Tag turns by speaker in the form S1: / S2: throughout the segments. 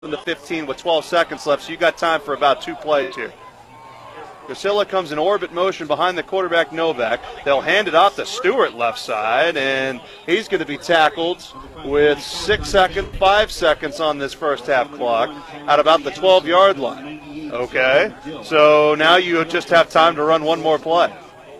S1: to 15 with 12 seconds left, so you got time for about 2 plays here. Casilla comes in orbit motion behind the quarterback, Novak. They'll hand it off to Stewart left side, and he's going to be tackled with 5 seconds on this first half clock at about the 12-yard line. Okay, so now you just have time to run one more play.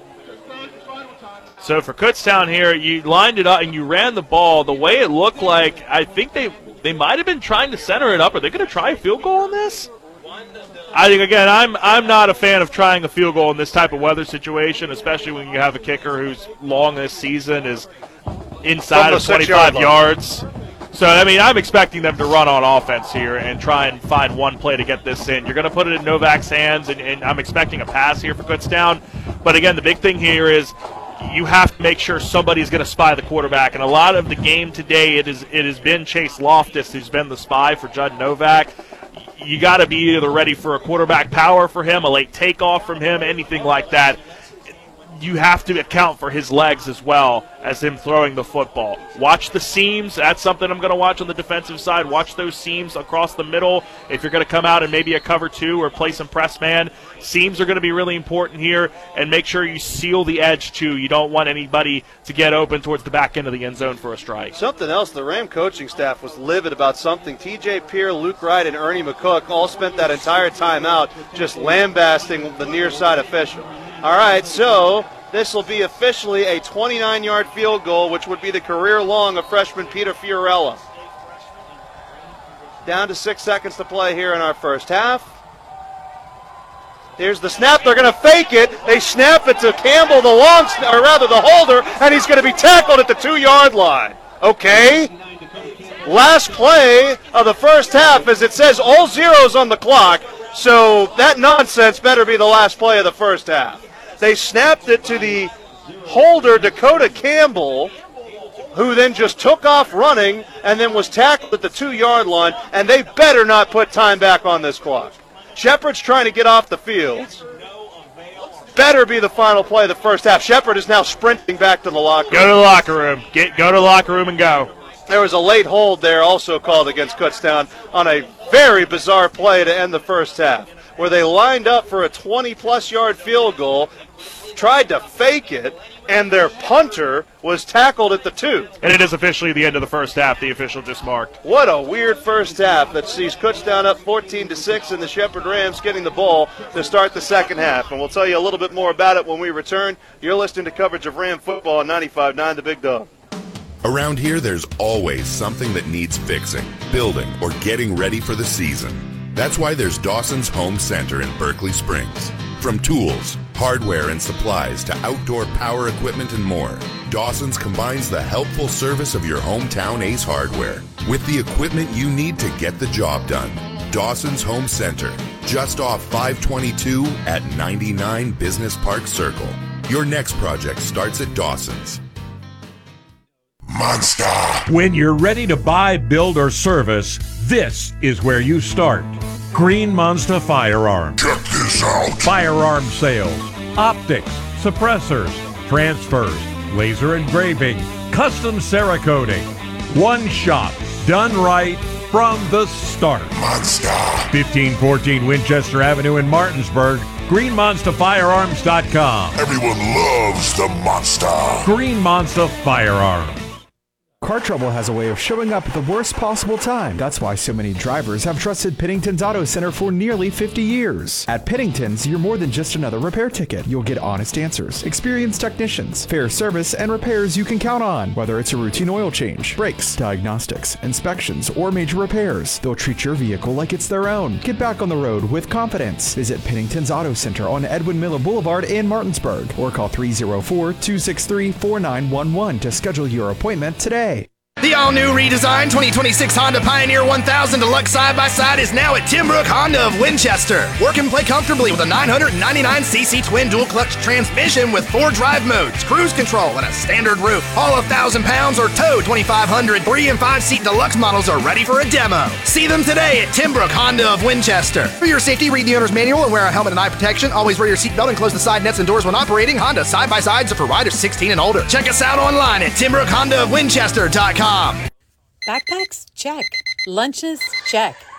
S2: So for Kutztown here, you lined it up and you ran the ball. The way it looked like, I think they might have been trying to center it up. Are they going to try a field goal on this? I think, again, I'm not a fan of trying a field goal in this type of weather situation, especially when you have a kicker who's long this season is inside of 25 yards. So, I mean, I'm expecting them to run on offense here and try and find one play to get this in. You're going to put it in Novak's hands, and I'm expecting a pass here for Kutztown. But, again, the big thing here is you have to make sure somebody's going to spy the quarterback. And a lot of the game today, it has been Chase Loftus who's been the spy for Judd Novak. You got to be either ready for a quarterback power for him, a late takeoff from him, anything like that. You have to account for his legs as well as him throwing the football. Watch the seams. That's something I'm going to watch on the defensive side. Watch those seams across the middle. If you're going to come out and maybe a cover 2 or play some press man, seams are going to be really important here, and make sure you seal the edge too. You don't want anybody to get open towards the back end of the end zone for a strike.
S1: Something else, the Ram coaching staff was livid about something. TJ Peer, Luke Wright, and Ernie McCook all spent that entire time out just lambasting the near side official. All right, so this will be officially a 29-yard field goal, which would be the career long of freshman Peter Fiorella. Down to 6 seconds to play here in our first half. Here's the snap. They're going to fake it. They snap it to Campbell, the holder, and he's going to be tackled at the 2-yard line. Okay. Last play of the first half, as it says all zeros on the clock, so that nonsense better be the last play of the first half. They snapped it to the holder, Dakota Campbell, who then just took off running and then was tackled at the 2-yard line, and they better not put time back on this clock. Shepard's trying to get off the field. Better be the final play of the first half. Shepard is now sprinting back to the locker room.
S2: Go to the locker room. Go to the locker room and go.
S1: There was a late hold there also called against Kutztown on a very bizarre play to end the first half, where they lined up for a 20-plus yard field goal, tried to fake it, and their punter was tackled at the 2.
S2: And it is officially the end of the first half, the official just marked.
S1: What a weird first half that sees Kutztown up 14-6 and the Shepherd Rams getting the ball to start the second half. And we'll tell you a little bit more about it when we return. You're listening to coverage of Ram football on 95.9 The Big Dog.
S3: Around here, there's always something that needs fixing, building, or getting ready for the season. That's why there's Dawson's Home Center in Berkeley Springs. From tools, hardware, and supplies to outdoor power equipment and more, Dawson's combines the helpful service of your hometown Ace Hardware with the equipment you need to get the job done. Dawson's Home Center, just off 522 at 99 Business Park Circle. Your next project starts at Dawson's.
S4: Monster. When you're ready to buy, build, or service, this is where you start. Green Monster Firearms. Check this out. Firearm sales, optics, suppressors, transfers, laser engraving, custom Cerakoting. One shop, done right from the start. Monster. 1514 Winchester Avenue in Martinsburg. GreenMonsterFirearms.com. Everyone loves the monster. Green Monster Firearms.
S5: Car trouble has a way of showing up at the worst possible time. That's why so many drivers have trusted Pennington's Auto Center for nearly 50 years. At Pennington's, you're more than just another repair ticket. You'll get honest answers, experienced technicians, fair service, and repairs you can count on. Whether it's a routine oil change, brakes, diagnostics, inspections, or major repairs, they'll treat your vehicle like it's their own. Get back on the road with confidence. Visit Pennington's Auto Center on Edwin Miller Boulevard in Martinsburg, or call 304-263-4911 to schedule your appointment today.
S6: The all-new redesigned 2026 Honda Pioneer 1000 Deluxe Side-by-Side is now at Tim Brook Honda of Winchester. Work and play comfortably with a 999cc twin dual-clutch transmission with 4 drive modes, cruise control, and a standard roof. Haul 1,000 pounds or tow 2,500. 3- and 5-seat deluxe models are ready for a demo. See them today at Tim Brook Honda of Winchester. For your safety, read the owner's manual and wear a helmet and eye protection. Always wear your seatbelt and close the side nets and doors when operating. Honda Side-by-Sides are for riders 16 and older. Check us out online at TimBrookHondaofWinchester.com.
S7: Backpacks? Check. Lunches? Check.